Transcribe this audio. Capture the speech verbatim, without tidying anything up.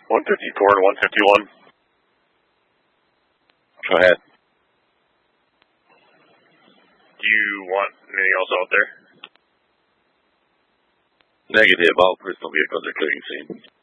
one fifty-four and one fifty-one. Go ahead. Do you want anything else out there? Negative. All personal vehicles are clearing scene.